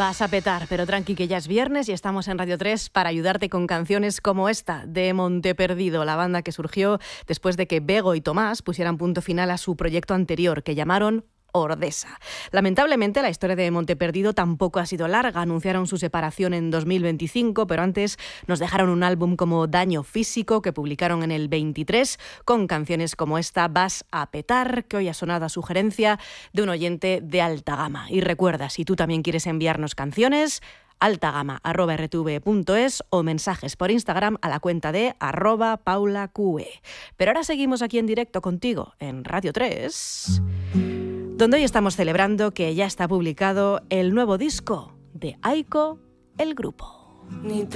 Vas a petar, pero tranqui que ya es viernes y estamos en Radio 3 para ayudarte con canciones como esta de Monteperdido, la banda que surgió después de que Bego y Tomás pusieran punto final a su proyecto anterior que llamaron Ordesa. Lamentablemente la historia de Monteperdido tampoco ha sido larga. Anunciaron su separación en 2025, pero antes nos dejaron un álbum como Daño Físico que publicaron en el 23 con canciones como esta Vas a petar, que hoy ha sonado a sugerencia de un oyente de alta gama. Y recuerda, si tú también quieres enviarnos canciones, altagama@rtv.es o mensajes por Instagram a la cuenta de @paulaqe. Pero ahora seguimos aquí en directo contigo en Radio 3, donde hoy estamos celebrando que ya está publicado el nuevo disco de Aiko, el grupo.